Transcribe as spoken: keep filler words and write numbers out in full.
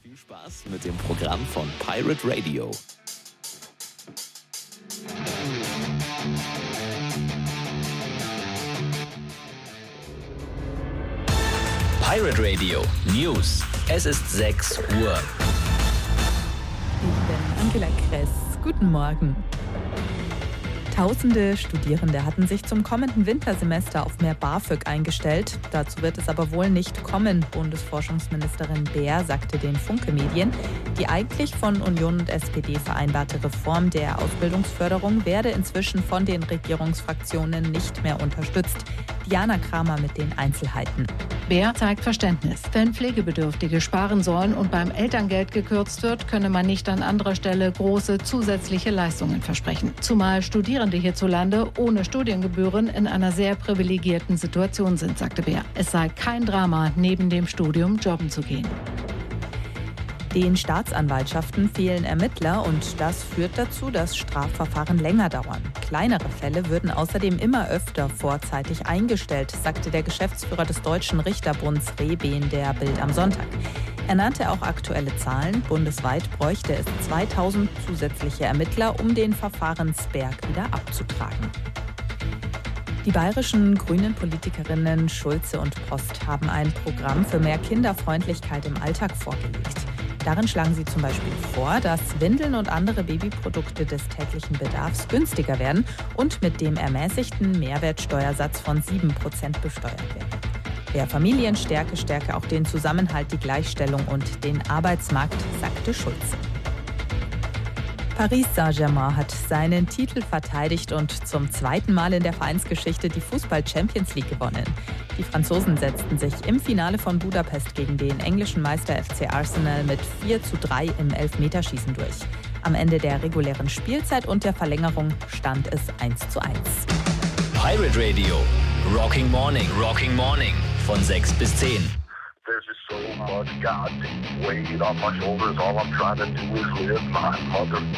Viel Spaß mit dem Programm von Pirate Radio. Pirate Radio News. Es ist sechs Uhr. Ich bin Angela Kress. Guten Morgen. Tausende Studierende hatten sich zum kommenden Wintersemester auf mehr BAföG eingestellt. Dazu wird es aber wohl nicht kommen. Bundesforschungsministerin Beer sagte den Funke-Medien, die eigentlich von Union und S P D vereinbarte Reform der Ausbildungsförderung werde inzwischen von den Regierungsfraktionen nicht mehr unterstützt. Diana Kramer mit den Einzelheiten. Beer zeigt Verständnis. Wenn Pflegebedürftige sparen sollen und beim Elterngeld gekürzt wird, könne man nicht an anderer Stelle große zusätzliche Leistungen versprechen. Zumal Studierende hierzulande ohne Studiengebühren in einer sehr privilegierten Situation sind, sagte Beer. Es sei kein Drama, neben dem Studium jobben zu gehen. Den Staatsanwaltschaften fehlen Ermittler und das führt dazu, dass Strafverfahren länger dauern. Kleinere Fälle würden außerdem immer öfter vorzeitig eingestellt, sagte der Geschäftsführer des Deutschen Richterbunds Rehbehn der Bild am Sonntag. Er nannte auch aktuelle Zahlen. Bundesweit bräuchte es zweitausend zusätzliche Ermittler, um den Verfahrensberg wieder abzutragen. Die bayerischen Grünen-Politikerinnen Schulze und Post haben ein Programm für mehr Kinderfreundlichkeit im Alltag vorgelegt. Darin schlagen sie zum Beispiel vor, dass Windeln und andere Babyprodukte des täglichen Bedarfs günstiger werden und mit dem ermäßigten Mehrwertsteuersatz von sieben Prozent besteuert werden. Wer Familien stärke, stärke auch den Zusammenhalt, die Gleichstellung und den Arbeitsmarkt, sagte Schulze. Paris Saint-Germain hat seinen Titel verteidigt und zum zweiten Mal in der Vereinsgeschichte die Fußball-Champions League gewonnen. Die Franzosen setzten sich im Finale von Budapest gegen den englischen Meister F C Arsenal mit vier zu drei im Elfmeterschießen durch. Am Ende der regulären Spielzeit und der Verlängerung stand es eins zu eins. Pirate Radio. Rocking Morning. Rocking Morning. Von sechs bis zehn. There's just so much goddamn weight on my shoulders. All I'm trying to do is live my mother.